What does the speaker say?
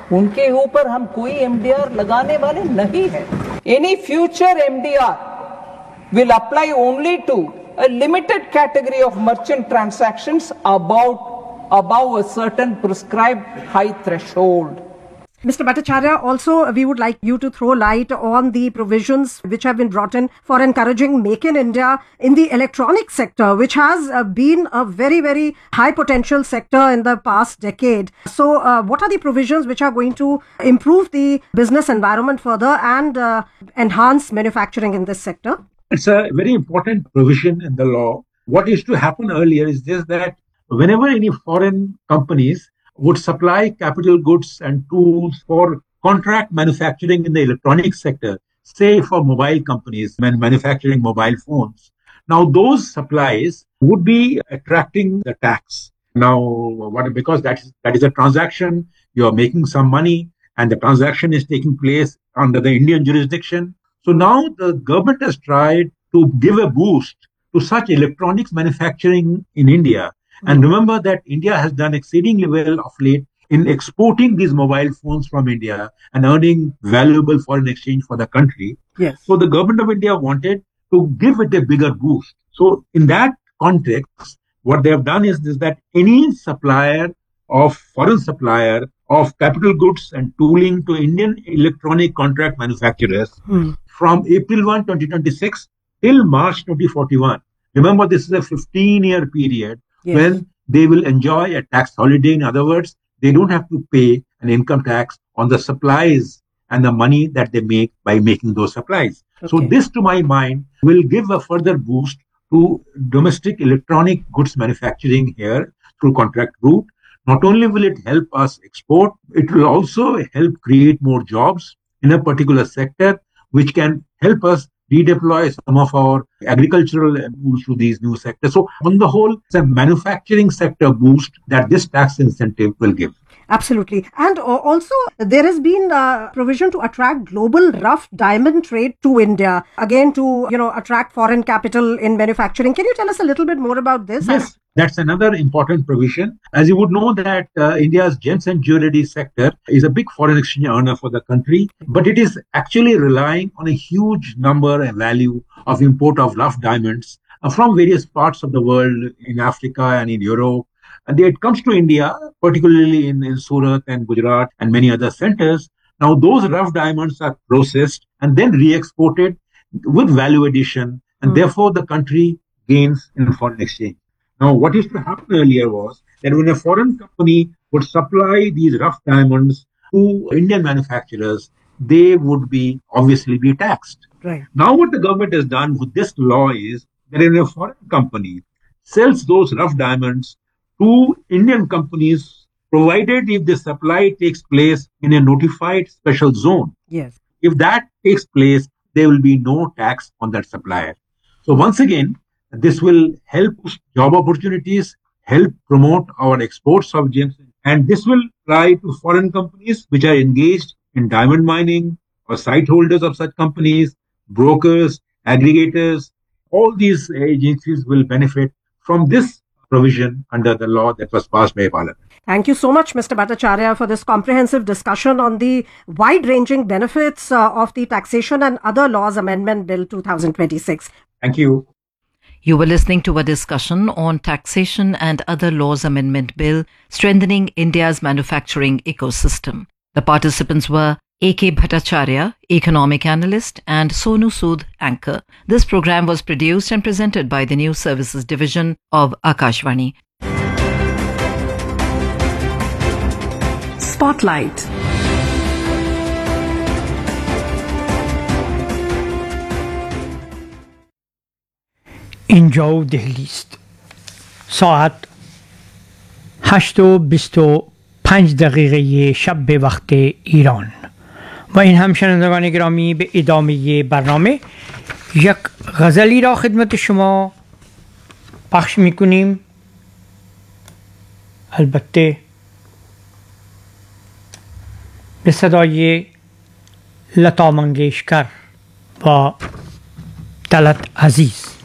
उनके ऊपर हम कोई एमडीआर लगाने वाले नहीं है. Any future MDR will apply only to a limited category of merchant transactions above a certain prescribed high threshold. Mr. Bhattacharya, also we would like you to throw light on the provisions which have been brought in for encouraging Make in India in the electronic sector, which has been a very, very high potential sector in the past decade. So what are the provisions which are going to improve the business environment further and enhance manufacturing in this sector? It's a very important provision in the law. What used to happen earlier is just that whenever any foreign companies would supply capital goods and tools for contract manufacturing in the electronic sector, say for mobile companies when manufacturing mobile phones. Now, those supplies would be attracting the tax. Now, because that is a transaction, you are making some money, and the transaction is taking place under the Indian jurisdiction. So now the government has tried to give a boost to such electronics manufacturing in India. And remember that India has done exceedingly well of late in exporting these mobile phones from India and earning valuable foreign exchange for the country. Yes. So the government of India wanted to give it a bigger boost. So in that context, what they have done is that any foreign supplier of capital goods and tooling to Indian electronic contract manufacturers from April 1, 2026 till March 2041. Remember, this is a 15-year period. Yes. When they will enjoy a tax holiday. In other words, they don't have to pay an income tax on the supplies and the money that they make by making those supplies. Okay. So this, to my mind, will give a further boost to domestic electronic goods manufacturing here through contract route. Not only will it help us export, it will also help create more jobs in a particular sector, which can help us redeploy some of our agricultural tools to these new sectors. So on the whole, it's a manufacturing sector boost that this tax incentive will give. Absolutely. And also, there has been provision to attract global rough diamond trade to India, again to, attract foreign capital in manufacturing. Can you tell us a little bit more about this? Yes, that's another important provision. As you would know that India's gems and jewelry sector is a big foreign exchange earner for the country, but it is actually relying on a huge number and value of import of rough diamonds from various parts of the world in Africa and in Europe. And it comes to India, particularly in Surat and Gujarat and many other centers. Now, those rough diamonds are processed and then re-exported with value addition, and therefore the country gains in foreign exchange. Now, what used to happen earlier was that when a foreign company would supply these rough diamonds to Indian manufacturers, they would obviously be taxed. Right. Now, what the government has done with this law is that when a foreign company sells those rough diamonds to Indian companies, provided if the supply takes place in a notified special zone. Yes. If that takes place, there will be no tax on that supplier. So once again, this will help job opportunities, help promote our exports of gems, and this will apply to foreign companies which are engaged in diamond mining or site holders of such companies, brokers, aggregators. All these agencies will benefit from this provision under the law that was passed by Parliament. Thank you so much, Mr. Bhattacharya, for this comprehensive discussion on the wide-ranging benefits of the Taxation and Other Laws Amendment Bill 2026. Thank you. You were listening to a discussion on Taxation and Other Laws Amendment Bill, strengthening India's manufacturing ecosystem. The participants were A.K. Bhattacharya, economic analyst, and Sonu Sood, anchor. This program was produced and presented by the News Services Division of Akashvani. Spotlight. اینجا دهلی است. ساعت 8:25 شب به وقت ایران. و این هم شنوندگان گرامی به ادامه برنامه یک غزلی را خدمت شما پخش میکنیم. البته به صدای لتا منگیشکر و طلعت عزیز.